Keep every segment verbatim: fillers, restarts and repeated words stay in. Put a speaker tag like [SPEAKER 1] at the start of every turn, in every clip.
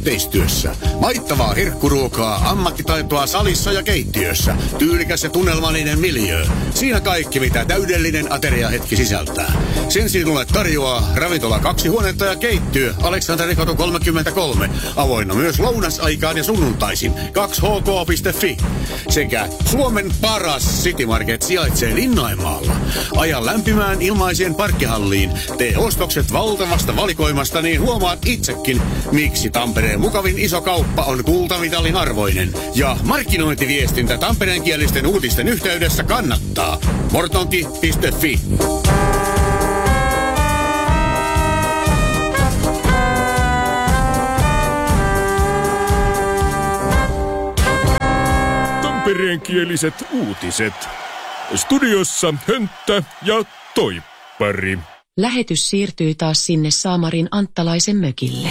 [SPEAKER 1] yhteistyössä. Maittavaa herkkuruokaa, ammattitaitoa salissa ja keittiössä. Tyylikäs ja tunnelmallinen miljöö. Siinä kaikki, mitä täydellinen ateriahetki sisältää. Sen sinulle tarjoaa ravintola kaksi huonetta ja keittiö Aleksanterikatu kolmekymmentäkolme. Avoinna myös lounasaikaan ja sunnuntaisin kaksi h k piste f i. Sekä Suomen paras City Market sijaitsee Linnainmaalla. Aja lämpimään ilmaiseen parkkihalliin. Tee ostokset valtavasta valikoimasta, niin huomaat itsekin, miksi Tampereen mukavin iso kauppa on kultamitalin arvoinen. Ja markkinointiviestintä tampereenkielisten uutisten yhteydessä kannattaa. mortonki piste f i.
[SPEAKER 2] Tampereenkieliset uutiset. Studiossa Hönttä ja Toippari.
[SPEAKER 3] Lähetys siirtyy taas sinne Saamarin Anttalaisen mökille.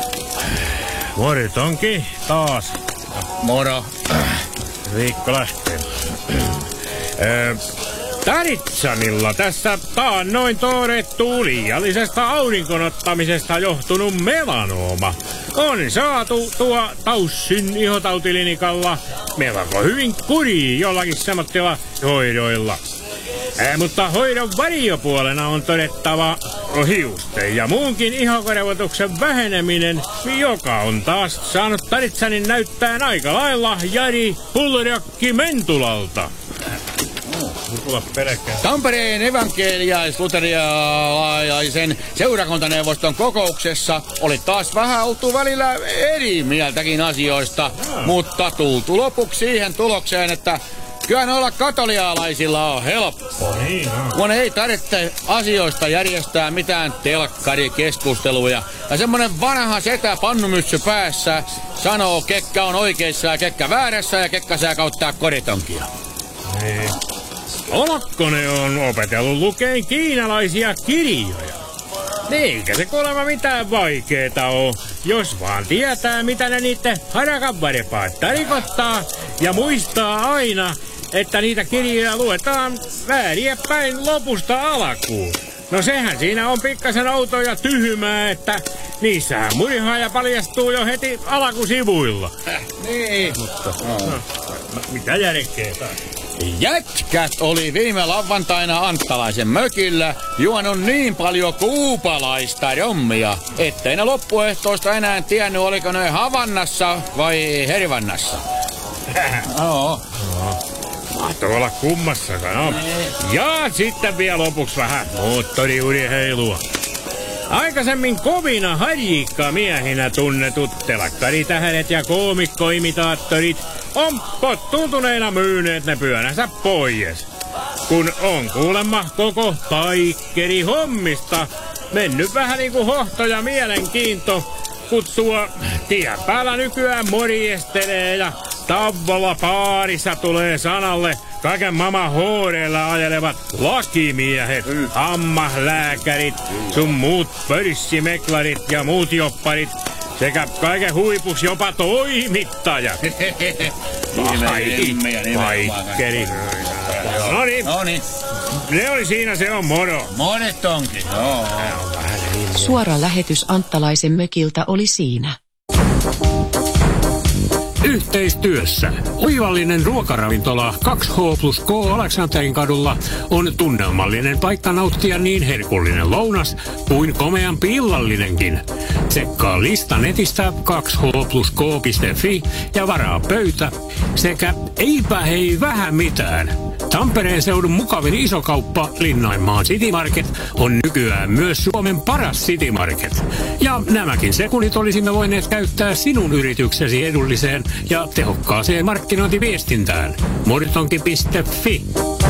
[SPEAKER 4] Mortonki taas.
[SPEAKER 1] Moro.
[SPEAKER 4] Viikko lähtee. Taritsanilla tässä taannoin todettu liiallisesta aurinkonottamisesta johtunut melanooma on saatu tuo Taussin ihotautilinikalla melko hyvin kuriin jollakin semmoisilla hoidoilla. Ää, mutta hoidon varjopuolena on todettava hiusten ja muunkin ihokarvoituksen väheneminen, joka on taas saanut Taritsanin näyttää aika lailla Jari Pulrokki Mentulalta.
[SPEAKER 1] Tampereen evankeliais-luterialaisen seurakuntaneuvoston kokouksessa oli taas vähän oltu välillä eri mieltäkin asioista, mutta tultu lopuksi siihen tulokseen, että kyllä noilla katolialaisilla on helppo. Kun ei tarvitse asioista järjestää mitään telkkarikeskusteluja. Ja semmonen vanha setä pannumyssy päässä sanoo, kekkä on oikeissa ja kekkä väärässä ja kekkä saa kauttaa koritonkia.
[SPEAKER 4] Niin. Olakkonen on opetellut lukeen kiinalaisia kirjoja. Eikä se kuulemma mitään vaikeeta oo, jos vaan tietää, mitä ne niitten harakan varipaat tarkoittaa ja muistaa aina, että niitä kirjoja luetaan vääriä päin lopusta alkuun. No sehän siinä on pikkasen outoa ja tyhmää, että niissähän murhaaja paljastuu jo heti alkusivuilla.
[SPEAKER 1] Äh, niin.
[SPEAKER 4] Mutta, no. No, mitä järkeä taas?
[SPEAKER 1] Jätkät oli viime lauantaina Anttalaisen mökillä juonut niin paljon kuupalaista rommia, ettei ne loppuehtoista enää tiennyt, oliko ne Havannassa vai Hervannassa.
[SPEAKER 4] Joo. Mahtoi olla kummassakaan, no. Ja sitten vielä lopuksi vähän moottoriurheilua. Aikaisemmin kovina harjikkamiehinä tunnetut telkkaritähdet ja koomikkoimitaattorit on pottuuntuneina myyneet ne pyönänsä pois. Kun on kuulemma koko taikkeri hommista mennyt vähän niinku hohto ja mielenkiinto, kun tuo tien päällä nykyään morjestelee ja Tavvola paarissa tulee sanalle kaiken maailman hooreilla ajelevat lakimiehet, hammaslääkärit, sun muut pörssimeklarit ja muut jopparit sekä kaiken huipuksi jopa toimittajat. Vaikkeri. No niin. Ne oli siinä, se on moro.
[SPEAKER 1] Monet onkin. Joo.
[SPEAKER 3] Suora lähetys Anttalaisen mökiltä oli siinä.
[SPEAKER 5] Yhteistyössä oivallinen ruokaravintola kaksi H plus K Aleksanterin kadulla on tunnelmallinen paikka nauttia niin herkullinen lounas kuin komeampi illallinenkin. Tsekkaa lista netistä kaksi h plus k piste f i ja varaa pöytä sekä eipä hei vähän mitään. Tampereen seudun mukavin isokauppa Linnainmaan City Market on nykyään myös Suomen paras City Market. Ja nämäkin sekunnit olisimme voineet käyttää sinun yrityksesi edulliseen ja tehokkaaseen markkinointiviestintään. mortonki piste f i